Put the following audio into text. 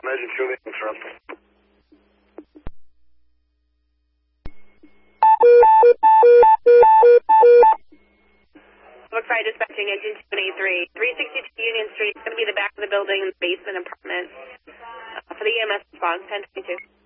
Imagine Julian interrupt. Brookside dispatching engine 283, 362 Union Street. It's going to be the back of the building in the basement apartment. For the EMS response, 1022.